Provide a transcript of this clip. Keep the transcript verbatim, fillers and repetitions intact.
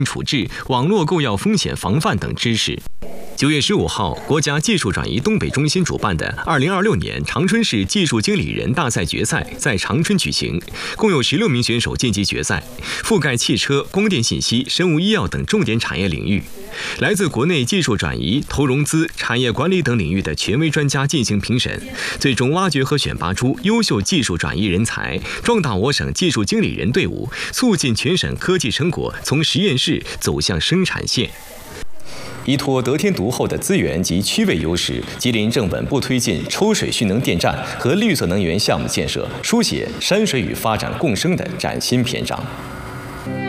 处置、网络购药风险防范等知识。九月十五号，国家技术转移东北中心主办的二零二六年长春市技术经理人大赛决赛在长春举行，共有十六名选手晋级决赛，覆盖汽车、光电信息、生物医药等重点产业领域。来自国内技术转移、投融资、产业管理等领域的权威专家进行评审，最终挖掘和选拔出优秀技术转移人才，壮大我省技术经理人队伍，促进全省科技成果从实验室走向生产线。依托得天独厚的资源及区位优势，吉林正稳步推进抽水蓄能电站和绿色能源项目建设，书写山水与发展共生的崭新篇章。